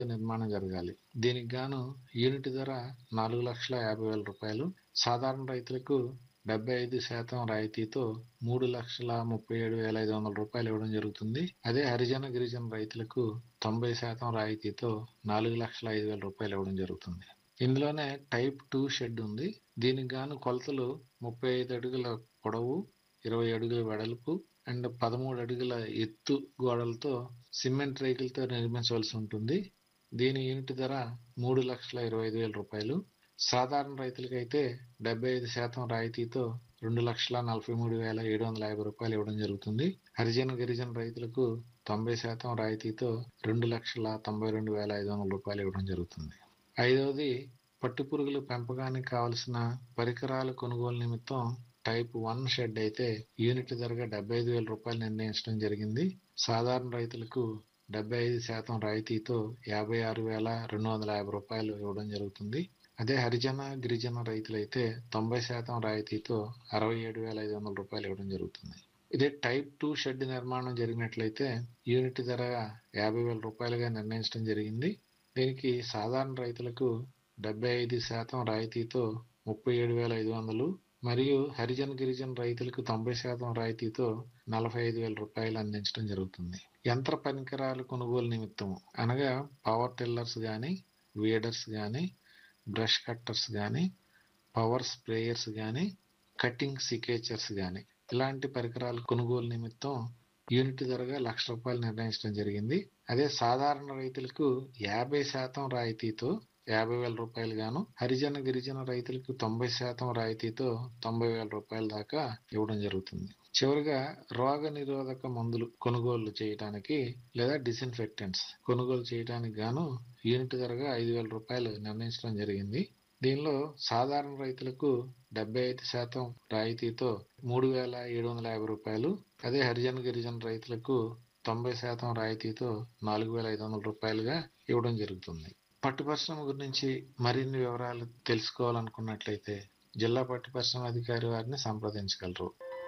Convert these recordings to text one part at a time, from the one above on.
నిర్మాణం జరగాలి. దీనికి గాను యూనిట్ ధర రూ. 4,50,000. సాధారణ రైతులకు 75% రాయితీతో రూ. 3,37,500 ఇవ్వడం జరుగుతుంది. అదే హరిజన గిరిజన రైతులకు 90% రాయితీతో రూ. 4,05,000 ఇవ్వడం జరుగుతుంది. ఇందులోనే టైప్ 2 షెడ్ ఉంది. దీనికి గాను కొలతలు 35 అడుగుల పొడవు, 20 అడుగుల వెడల్పు అండ్ 13 అడుగుల ఎత్తు గోడలతో సిమెంట్ రేకులతో నిర్మించవలసి ఉంటుంది. దీని యూనిట్ ధర రూ. 3,25,000. సాధారణ రైతులకైతే 75% రాయితీతో రూ. 2,43,750 ఇవ్వడం జరుగుతుంది. హరిజన గిరిజన రైతులకు 90% రాయితీతో రూ. 2,92,500 ఇవ్వడం జరుగుతుంది. ఐదవది, పట్టుపురుగుల పెంపకానికి కావలసిన పరికరాల కొనుగోలు నిమిత్తం టైప్ 1 షెడ్ అయితే యూనిట్ ధరగా రూ. 75,000 నిర్ణయించడం జరిగింది. సాధారణ రైతులకు 75% రాయితీతో రూ. 56,250 ఇవ్వడం జరుగుతుంది. అదే హరిజన గిరిజన రైతులైతే 90% రాయితీతో రూ. 67,500 ఇవ్వడం జరుగుతుంది. ఇదే టైప్ 2 షెడ్ నిర్మాణం జరిగినట్లయితే యూనిట్ ధర రూ. 50,000గా నిర్ణయించడం జరిగింది. దీనికి సాధారణ రైతులకు 75% రాయితీతో రూ. 37,500 మరియు హరిజన గిరిజన రైతులకు 90% రాయితీతో రూ. 45,000 అందించడం జరుగుతుంది. యంత్ర పరికరాల కొనుగోలు నిమిత్తం అనగా పవర్ టిల్లర్స్ గాని, వీడర్స్ గాని, బ్రష్ కట్టర్స్ గాని, పవర్ స్ప్రేయర్స్ గాని, కటింగ్ సికేచర్స్ గాని ఇలాంటి పరికరాల కొనుగోలు నిమిత్తం యూనిట్ ధరగా రూ. 1,00,000 నిర్ణయించడం జరిగింది. అదే సాధారణ రైతులకు 50% రాయితీతో రూ. 50,000 గాను, హరిజన గిరిజన రైతులకు 90% రాయితీతో రూ. 90,000 దాకా ఇవ్వడం జరుగుతుంది. చివరిగా రోగ నిరోధక మందులు కొనుగోలు చేయడానికి లేదా డిస్ఇన్ఫెక్టెంట్స్ కొనుగోలు చేయడానికి గాను యూనిట్ ధరగా రూ. 5,000 నిర్ణయించడం జరిగింది. దీనిలో సాధారణ రైతులకు 75% రాయితీతో రూ. 3,750. అదే హరిజన గిరిజన రైతులకు 90% రాయితీతో రూ. 4,500గా ఇవ్వడం జరుగుతుంది. పట్టు పరిశ్రమ గురించి మరిన్ని వివరాలు తెలుసుకోవాలనుకున్నట్లయితే జిల్లా పట్టు పరిశ్రమ అధికారి వారిని సంప్రదించగలరు.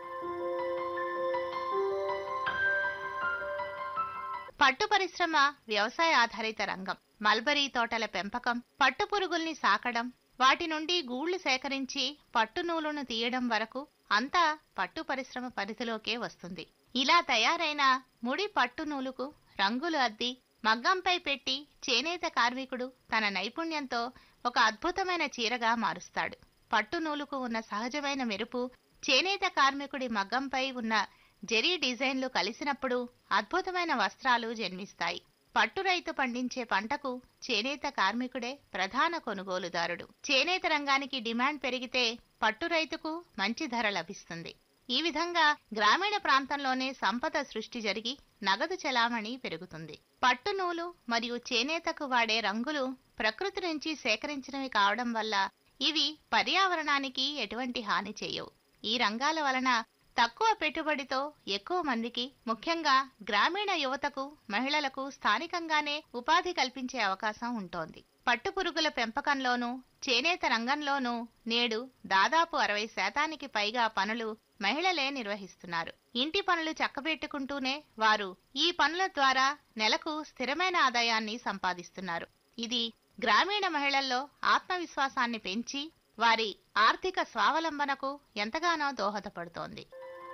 పట్టు పరిశ్రమ వ్యవసాయ ఆధారిత రంగం. మల్బరీ తోటల పెంపకం, పట్టు పురుగుల్ని సాకడం, వాటి నుండి గూళ్లు సేకరించి పట్టు నూలును తీయడం వరకు అంతా పట్టు పరిశ్రమ పరిధిలోకే వస్తుంది. ఇలా తయారైన ముడి పట్టు నూలుకు రంగులు అద్ది మగ్గంపై పెట్టి చేనేత కార్మికుడు తన నైపుణ్యంతో ఒక అద్భుతమైన చీరగా మారుస్తాడు. పట్టు నూలుకు ఉన్న సహజమైన మెరుపు చేనేత కార్మికుడి మగ్గంపై ఉన్న జరీ డిజైన్లు కలిసినప్పుడు అద్భుతమైన వస్త్రాలు జన్మిస్తాయి. పట్టు రైతు పండించే పంటకు చేనేత కార్మికుడే ప్రధాన కొనుగోలుదారుడు. చేనేత రంగానికి డిమాండ్ పెరిగితే పట్టు రైతుకు మంచి ధర లభిస్తుంది. ఈ విధంగా గ్రామీణ ప్రాంతంలోనే సంపద సృష్టి జరిగి నగదు చెలామణి పెరుగుతుంది. పట్టు నూలు మరియు చేనేతకు వాడే రంగులు ప్రకృతి నుంచి సేకరించినవి కావడం వల్ల ఇవి పర్యావరణానికి ఎటువంటి హాని చేయవు. ఈ రంగాల వలన తక్కువ పెట్టుబడితో ఎక్కువ మందికి, ముఖ్యంగా గ్రామీణ యువతకు, మహిళలకు స్థానికంగానే ఉపాధి కల్పించే అవకాశం ఉంటోంది. పట్టుపురుగుల పెంపకంలోనూ చేనేత రంగంలోనూ నేడు దాదాపు 60% పైగా పనులు మహిళలే నిర్వహిస్తున్నారు. ఇంటి పనులు చక్కబెట్టుకుంటూనే వారు ఈ పనుల ద్వారా నెలకు స్థిరమైన ఆదాయాన్ని సంపాదిస్తున్నారు. ఇది గ్రామీణ మహిళల్లో ఆత్మవిశ్వాసాన్ని పెంచి వారి ఆర్థిక స్వావలంబనకు ఎంతగానో దోహదపడుతోంది.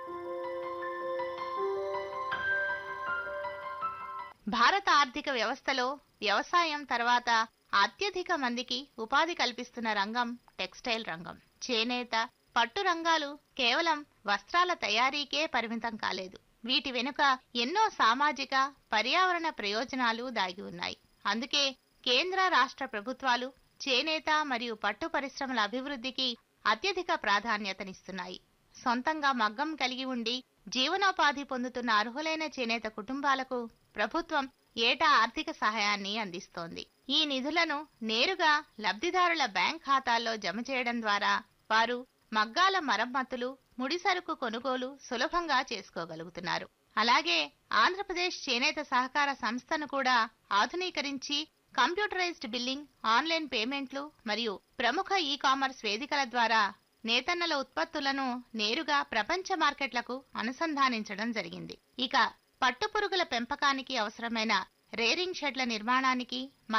భారత ఆర్థిక వ్యవస్థలో వ్యవసాయం తర్వాత అత్యధిక మందికి ఉపాధి కల్పిస్తున్న రంగం టెక్స్టైల్ రంగం. చేనేత, పట్టు రంగాలు కేవలం వస్త్రాల తయారీకే పరిమితం కాలేదు. వీటి వెనుక ఎన్నో సామాజిక, పర్యావరణ ప్రయోజనాలు దాగి ఉన్నాయి. అందుకే కేంద్ర, రాష్ట్ర ప్రభుత్వాలు చేనేత మరియు పట్టు పరిశ్రమల అభివృద్ధికి అత్యధిక ప్రాధాన్యతనిస్తున్నాయి. సొంతంగా మగ్గం కలిగి ఉండి జీవనోపాధి పొందుతున్న అర్హులైన చేనేత కుటుంబాలకు ప్రభుత్వం ఏటా ఆర్థిక సహాయాన్ని అందిస్తోంది. ఈ నిధులను నేరుగా లబ్ధిదారుల బ్యాంక్ ఖాతాల్లో జమ చేయడం ద్వారా వారు మగ్గాల మరమ్మతులు, ముడిసరుకు కొనుగోలు సులభంగా చేసుకోగలుగుతున్నారు. అలాగే ఆంధ్రప్రదేశ్ చేనేత సహకార సంస్థను కూడా ఆధునీకరించి కంప్యూటరైజ్డ్ బిల్లింగ్, ఆన్లైన్ పేమెంట్లు మరియు ప్రముఖ ఈ-కామర్స్ వేదికల ద్వారా నేతన్నల ఉత్పత్తులను నేరుగా ప్రపంచ మార్కెట్లకు అనుసంధానించడం జరిగింది. ఇక పట్టుపురుగుల పెంపకానికి అవసరమైన రేరింగ్ షెడ్ల నిర్మాణానికి